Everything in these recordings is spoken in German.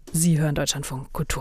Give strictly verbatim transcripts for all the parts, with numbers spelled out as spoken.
Sie hören Deutschlandfunk Kultur.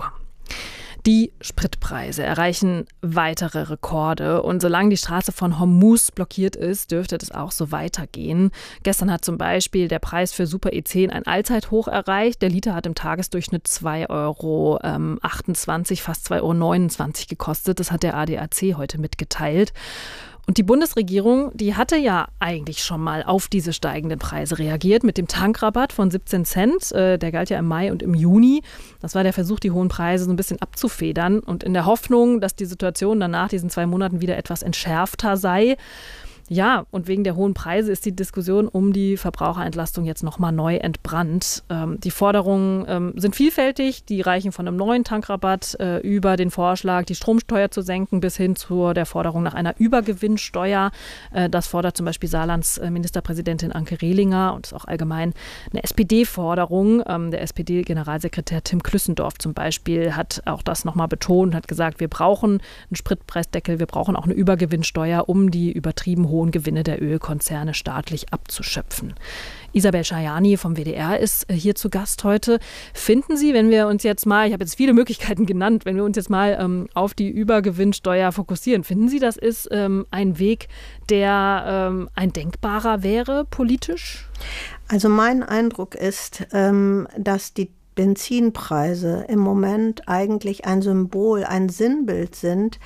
Die Spritpreise erreichen weitere Rekorde und solange die Straße von Hormuz blockiert ist, dürfte das auch so weitergehen. Gestern hat zum Beispiel der Preis für Super E zehn ein Allzeithoch erreicht. Der Liter hat im Tagesdurchschnitt zwei Euro achtundzwanzig, fast zwei Euro neunundzwanzig gekostet. Das hat der A D A C heute mitgeteilt. Und die Bundesregierung, die hatte ja eigentlich schon mal auf diese steigenden Preise reagiert mit dem Tankrabatt von siebzehn Cent. Der galt ja im Mai und im Juni. Das war der Versuch, die hohen Preise so ein bisschen abzufedern. Und in der Hoffnung, dass die Situation dann nach diesen zwei Monaten wieder etwas entschärfter sei. Ja, und wegen der hohen Preise ist die Diskussion um die Verbraucherentlastung jetzt nochmal neu entbrannt. Ähm, die Forderungen ähm, sind vielfältig. Die reichen von einem neuen Tankrabatt äh, über den Vorschlag, die Stromsteuer zu senken, bis hin zu der Forderung nach einer Übergewinnsteuer. Äh, das fordert zum Beispiel Saarlands äh, Ministerpräsidentin Anke Rehlinger und ist auch allgemein eine S P D-Forderung. Ähm, der S P D-Generalsekretär Tim Klüssendorf zum Beispiel hat auch das nochmal betont und hat gesagt, wir brauchen einen Spritpreisdeckel, wir brauchen auch eine Übergewinnsteuer, um die übertrieben hohen Gewinne der Ölkonzerne staatlich abzuschöpfen. Isabel Schajani vom W D R ist hier zu Gast heute. Finden Sie, wenn wir uns jetzt mal, ich habe jetzt viele Möglichkeiten genannt, wenn wir uns jetzt mal ähm, auf die Übergewinnsteuer fokussieren, finden Sie, das ist ähm, ein Weg, der ähm, ein denkbarer wäre politisch? Also mein Eindruck ist, ähm, dass die Benzinpreise im Moment eigentlich ein Symbol, ein Sinnbild sind,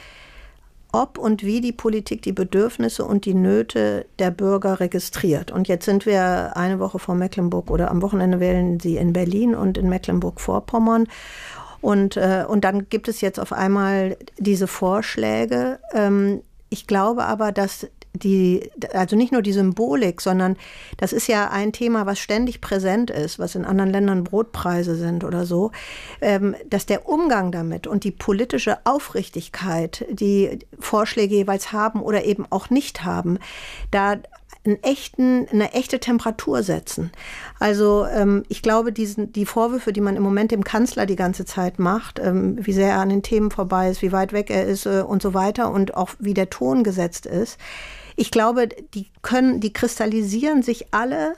ob und wie die Politik die Bedürfnisse und die Nöte der Bürger registriert. Und jetzt sind wir eine Woche vor Mecklenburg oder am Wochenende wählen Sie in Berlin und in Mecklenburg-Vorpommern. Und, äh, und dann gibt es jetzt auf einmal diese Vorschläge. Ähm, ich glaube aber, dass die, also nicht nur die Symbolik, sondern das ist ja ein Thema, was ständig präsent ist, was in anderen Ländern Brotpreise sind oder so, ähm, dass der Umgang damit und die politische Aufrichtigkeit, die Vorschläge jeweils haben oder eben auch nicht haben, da einen echten, eine echte Temperatur setzen. Also ähm, ich glaube, diesen, die Vorwürfe, die man im Moment dem Kanzler die ganze Zeit macht, ähm, wie sehr er an den Themen vorbei ist, wie weit weg er ist äh, und so weiter und auch wie der Ton gesetzt ist, ich glaube, die können, die kristallisieren sich alle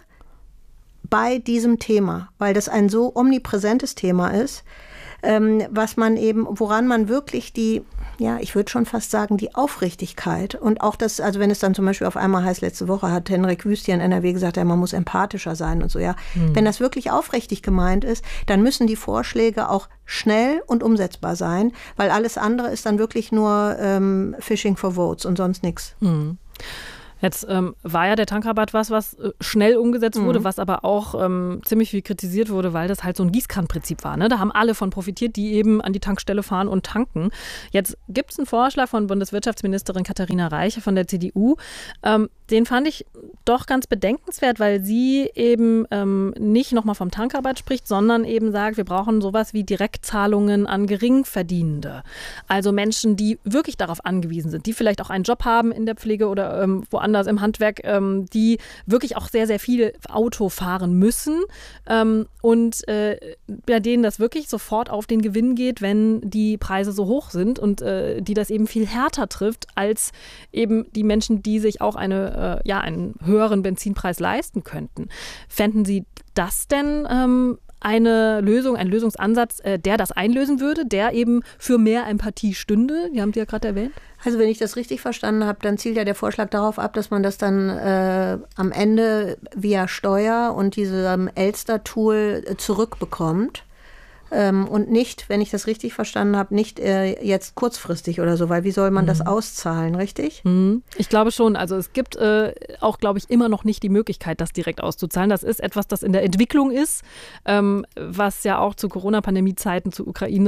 bei diesem Thema, weil das ein so omnipräsentes Thema ist, ähm, was man eben, woran man wirklich die, ja, ich würde schon fast sagen, die Aufrichtigkeit und auch das, also wenn es dann zum Beispiel auf einmal heißt, letzte Woche hat Henrik Wüst hier in N R W gesagt, ja, man muss empathischer sein und so, ja. Mhm. Wenn das wirklich aufrichtig gemeint ist, dann müssen die Vorschläge auch schnell und umsetzbar sein, weil alles andere ist dann wirklich nur ähm, Fishing for Votes und sonst nichts. Mhm. Jetzt ähm, war ja der Tankrabatt was, was äh, schnell umgesetzt wurde, mhm. was aber auch ähm, ziemlich viel kritisiert wurde, weil das halt so ein Gießkannenprinzip war. Ne? Da haben alle von profitiert, die eben an die Tankstelle fahren und tanken. Jetzt gibt es einen Vorschlag von Bundeswirtschaftsministerin Katharina Reiche von der C D U. Ähm, den fand ich doch ganz bedenkenswert, weil sie eben ähm, nicht nochmal vom Tankrabatt spricht, sondern eben sagt, wir brauchen sowas wie Direktzahlungen an Geringverdienende. Also Menschen, die wirklich darauf angewiesen sind, die vielleicht auch einen Job haben in der Pflege oder ähm, woanders im Handwerk, ähm, die wirklich auch sehr, sehr viel Auto fahren müssen ähm, und äh, bei denen das wirklich sofort auf den Gewinn geht, wenn die Preise so hoch sind und äh, die das eben viel härter trifft als eben die Menschen, die sich auch eine, äh, ja, einen höheren Benzinpreis leisten könnten. Fänden Sie das denn ähm, eine Lösung, ein Lösungsansatz, äh, der das einlösen würde, der eben für mehr Empathie stünde? Die haben Sie ja gerade erwähnt. Also wenn ich das richtig verstanden habe, dann zielt ja der Vorschlag darauf ab, dass man das dann äh, am Ende via Steuer und diesem Elster-Tool äh, zurückbekommt. Ähm, und nicht, wenn ich das richtig verstanden habe, nicht äh, jetzt kurzfristig oder so, weil wie soll man mhm. das auszahlen, richtig? Mhm. Ich glaube schon. Also es gibt äh, auch, glaube ich, immer noch nicht die Möglichkeit, das direkt auszuzahlen. Das ist etwas, das in der Entwicklung ist, ähm, was ja auch zu Corona-Pandemie-Zeiten, zu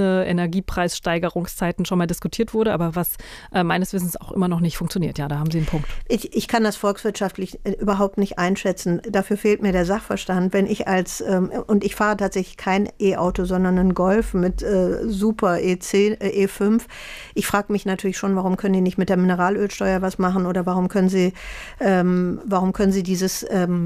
Ukraine-Energiepreissteigerungszeiten schon mal diskutiert wurde, aber was äh, meines Wissens auch immer noch nicht funktioniert. Ja, da haben Sie einen Punkt. Ich, ich kann das volkswirtschaftlich äh, überhaupt nicht einschätzen. Dafür fehlt mir der Sachverstand. Wenn ich als, ähm, und ich fahre tatsächlich kein E-Auto, sondern einen Golf mit äh, super E zehn, äh, E fünf. Ich frage mich natürlich schon, warum können die nicht mit der Mineralölsteuer was machen oder warum können sie, ähm, warum können sie dieses ähm,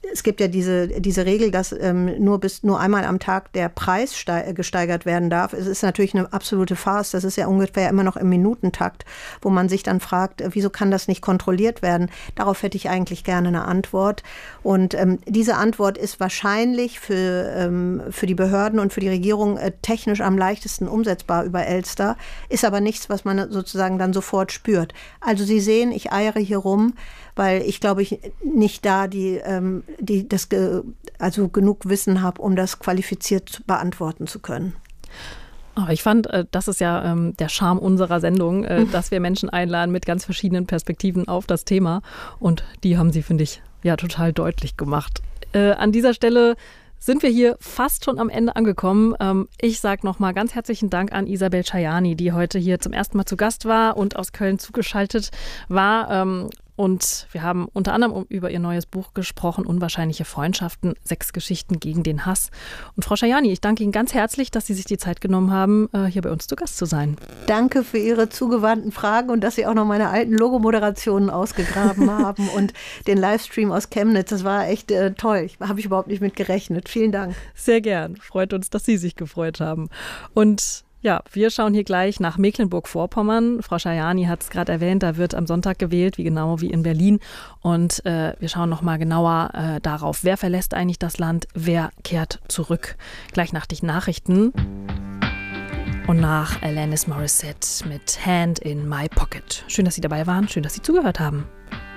es gibt ja diese, diese Regel, dass ähm, nur bis nur einmal am Tag der Preis stei- gesteigert werden darf. Es ist natürlich eine absolute Farce. Das ist ja ungefähr immer noch im Minutentakt, wo man sich dann fragt, äh, wieso kann das nicht kontrolliert werden? Darauf hätte ich eigentlich gerne eine Antwort. Und ähm, diese Antwort ist wahrscheinlich für, ähm, für die Behörden und für die Regierung äh, technisch am leichtesten umsetzbar über Elster, ist aber nichts, was man sozusagen dann sofort spürt. Also Sie sehen, ich eiere hier rum, weil ich glaube, ich nicht da die, ähm, die das ge, also genug Wissen habe, um das qualifiziert beantworten zu können. Aber ich fand, das ist ja ähm, der Charme unserer Sendung, äh, dass wir Menschen einladen mit ganz verschiedenen Perspektiven auf das Thema. Und die haben Sie, finde ich, ja total deutlich gemacht. Äh, an dieser Stelle sind wir hier fast schon am Ende angekommen. Ähm, ich sage nochmal ganz herzlichen Dank an Isabel Chayani, die heute hier zum ersten Mal zu Gast war und aus Köln zugeschaltet war. Ähm, Und wir haben unter anderem über ihr neues Buch gesprochen, Unwahrscheinliche Freundschaften, sechs Geschichten gegen den Hass. Und Frau Chayani, ich danke Ihnen ganz herzlich, dass Sie sich die Zeit genommen haben, hier bei uns zu Gast zu sein. Danke für Ihre zugewandten Fragen und dass Sie auch noch meine alten Logomoderationen ausgegraben haben und den Livestream aus Chemnitz. Das war echt äh, toll. Habe ich überhaupt nicht mit gerechnet. Vielen Dank. Sehr gern. Freut uns, dass Sie sich gefreut haben. Und ja, wir schauen hier gleich nach Mecklenburg-Vorpommern. Frau Chayani hat es gerade erwähnt, da wird am Sonntag gewählt, wie genau wie in Berlin. Und äh, wir schauen noch mal genauer äh, darauf, wer verlässt eigentlich das Land, wer kehrt zurück. Gleich nach den Nachrichten und nach Alanis Morissette mit Hand in My Pocket. Schön, dass Sie dabei waren, schön, dass Sie zugehört haben.